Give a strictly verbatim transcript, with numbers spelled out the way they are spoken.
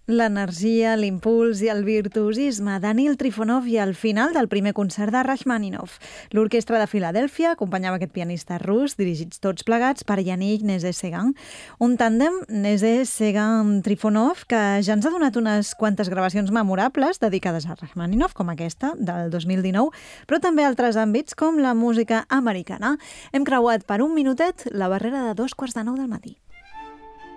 L'energia, l'impuls i el virtuosisme d'Anil Trifonov i al final del primer concert de Rachmaninoff. L'Orquestra de Filadèlfia acompanyava aquest pianista rus, dirigits tots plegats per Yannick Nézet-Séguin. Un tàndem Nézet-Séguin-Trifonov que ja ens ha donat unes quantes gravacions memorables dedicades a Rachmaninoff, com aquesta, del dos mil dinou, però també altres àmbits com la música americana. Hem creuat per un minutet la barrera de dos quarts de nou del matí.